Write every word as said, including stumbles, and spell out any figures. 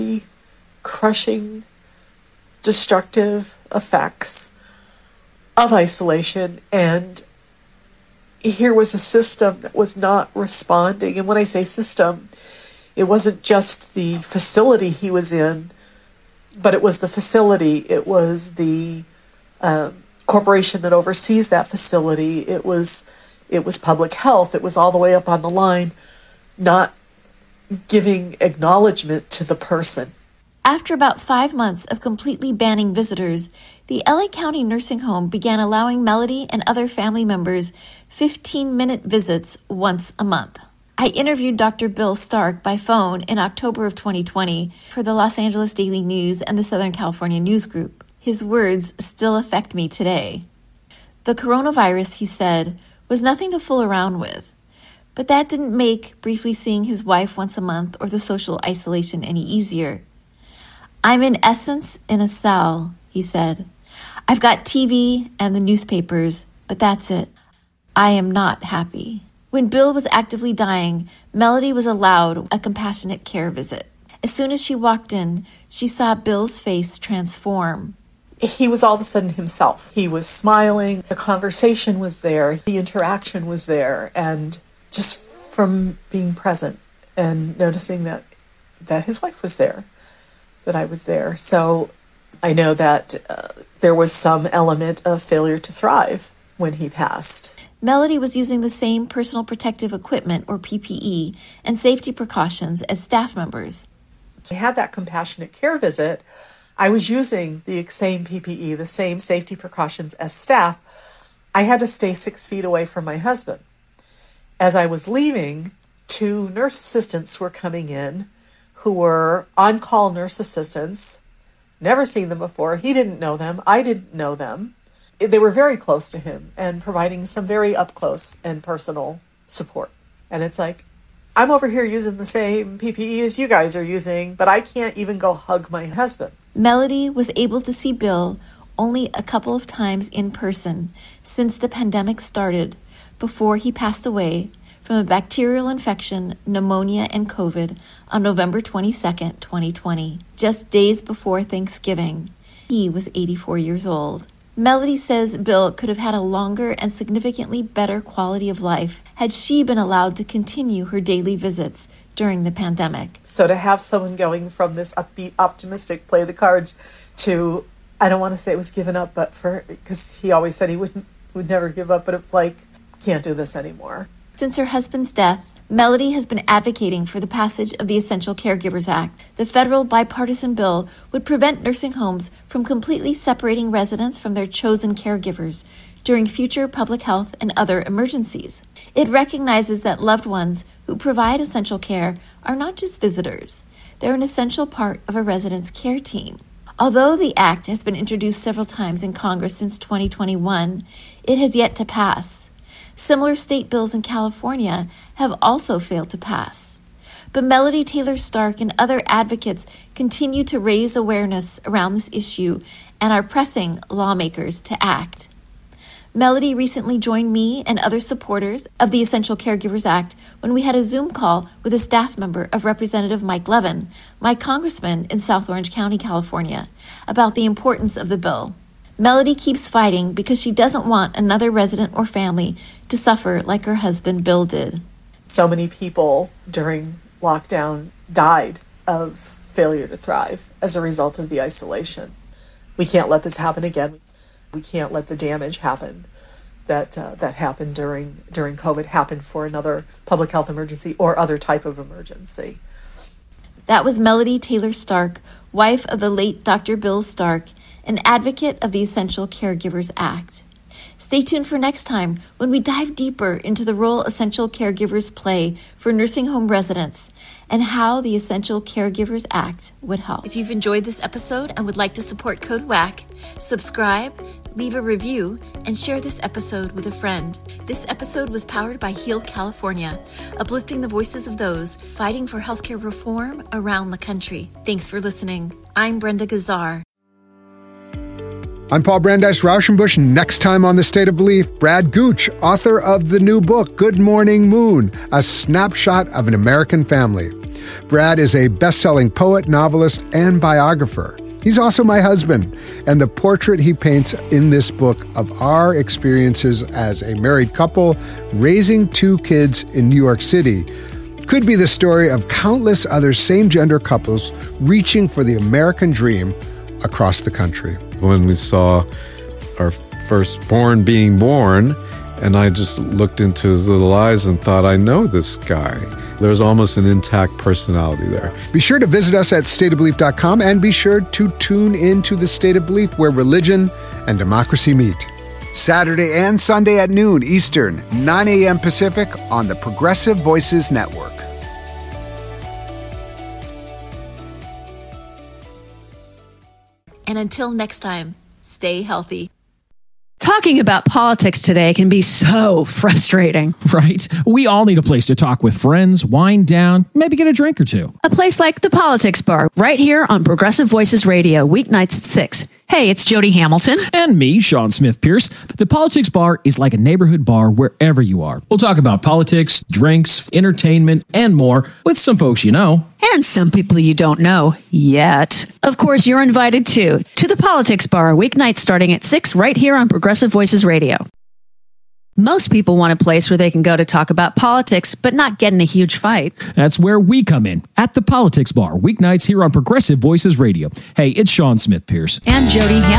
crushing, destructive effects of isolation, and here was a system that was not responding. And when I say system, it wasn't just the facility he was in, but it was the facility, it was the um, corporation that oversees that facility, it was it was public health, it was all the way up on the line, not giving acknowledgement to the person. After about five months of completely banning visitors, the L A County Nursing Home began allowing Melody and other family members fifteen-minute visits once a month. I interviewed Doctor Bill Stark by phone in October of twenty twenty for the Los Angeles Daily News and the Southern California News Group. His words still affect me today. The coronavirus, he said, was nothing to fool around with. But that didn't make briefly seeing his wife once a month or the social isolation any easier. I'm in essence in a cell, he said. I've got T V and the newspapers, but that's it. I am not happy. When Bill was actively dying, Melody was allowed a compassionate care visit. As soon as she walked in, she saw Bill's face transform. He was all of a sudden himself. He was smiling, the conversation was there, the interaction was there, and just from being present and noticing that that his wife was there, that I was there. So I know that uh, there was some element of failure to thrive when he passed. Melody was using the same personal protective equipment, or P P E, and safety precautions as staff members. I had that compassionate care visit. I was using the same P P E, the same safety precautions as staff. I had to stay six feet away from my husband. As I was leaving, two nurse assistants were coming in who were on-call nurse assistants. Never seen them before. He didn't know them. I didn't know them. They were very close to him and providing some very up-close and personal support. And it's like, I'm over here using the same P P E as you guys are using, but I can't even go hug my husband. Melody was able to see Bill only a couple of times in person since the pandemic started, before he passed away from a bacterial infection, pneumonia, and COVID on November twenty-second, twenty twenty, just days before Thanksgiving. He was eighty-four years old. Melody says Bill could have had a longer and significantly better quality of life had she been allowed to continue her daily visits during the pandemic. So to have someone going from this upbeat, optimistic, play the cards to, I don't want to say it was given up, but for, because he always said he wouldn't, would never give up, but it was like, can't do this anymore. Since her husband's death, Melody has been advocating for the passage of the Essential Caregivers Act. The federal bipartisan bill would prevent nursing homes from completely separating residents from their chosen caregivers during future public health and other emergencies. It recognizes that loved ones who provide essential care are not just visitors. They're an essential part of a resident's care team. Although the act has been introduced several times in Congress since twenty twenty-one, it has yet to pass. Similar state bills in California have also failed to pass. But Melody Taylor Stark and other advocates continue to raise awareness around this issue and are pressing lawmakers to act. Melody recently joined me and other supporters of the Essential Caregivers Act when we had a Zoom call with a staff member of Representative Mike Levin, my congressman in South Orange County, California, about the importance of the bill. Melody keeps fighting because she doesn't want another resident or family to suffer like her husband Bill did. So many people during lockdown died of failure to thrive as a result of the isolation. We can't let this happen again. We can't let the damage happen that uh, that happened during during COVID happen for another public health emergency or other type of emergency. That was Melody Taylor Stark, wife of the late Doctor Bill Stark, an advocate of the Essential Caregivers Act. Stay tuned for next time when we dive deeper into the role essential caregivers play for nursing home residents and how the Essential Caregivers Act would help. If you've enjoyed this episode and would like to support Code W A C, subscribe, leave a review, and share this episode with a friend. This episode was powered by Heal California, uplifting the voices of those fighting for healthcare reform around the country. Thanks for listening. I'm Brenda Gazzar. I'm Paul Brandeis Rauschenbusch. Next time on The State of Belief, Brad Gooch, author of the new book, Good Morning Moon, a snapshot of an American family. Brad is a best-selling poet, novelist, and biographer. He's also my husband, and the portrait he paints in this book of our experiences as a married couple raising two kids in New York City could be the story of countless other same-gender couples reaching for the American dream across the country. When we saw our firstborn being born, and I just looked into his little eyes and thought, I know this guy. There's almost an intact personality there. Be sure to visit us at state of belief dot com and be sure to tune in to The State of Belief, where religion and democracy meet. Saturday and Sunday at noon Eastern, nine a.m. Pacific on the Progressive Voices Network. And until next time, stay healthy. Talking about politics today can be so frustrating. Right? We all need a place to talk with friends, wind down, maybe get a drink or two. A place like the Politics Bar, right here on Progressive Voices Radio, weeknights at six. Hey, it's Jody Hamilton. And me, Sean Smith Pierce. The Politics Bar is like a neighborhood bar wherever you are. We'll talk about politics, drinks, entertainment, and more with some folks you know. And some people you don't know yet. Of course, you're invited too to the Politics Bar, weeknights starting at six, right here on Progressive Voices Radio. Most people want a place where they can go to talk about politics, but not get in a huge fight. That's where we come in, at the Politics Bar, weeknights here on Progressive Voices Radio. Hey, it's Sean Smith Pierce. And Jody Hamilton.